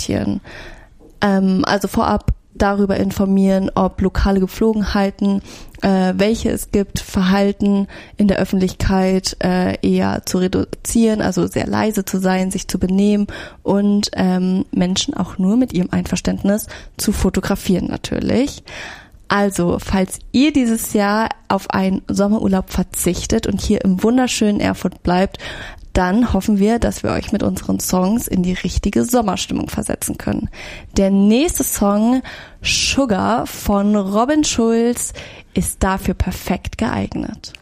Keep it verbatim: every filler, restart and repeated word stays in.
fotografieren. Ähm, also vorab darüber informieren, ob lokale Gepflogenheiten, äh, welche es gibt, Verhalten in der Öffentlichkeit äh, eher zu reduzieren, also sehr leise zu sein, sich zu benehmen und ähm, Menschen auch nur mit ihrem Einverständnis zu fotografieren natürlich. Also, falls ihr dieses Jahr auf einen Sommerurlaub verzichtet und hier im wunderschönen Erfurt bleibt, dann hoffen wir, dass wir euch mit unseren Songs in die richtige Sommerstimmung versetzen können. Der nächste Song, Sugar von Robin Schulz, ist dafür perfekt geeignet.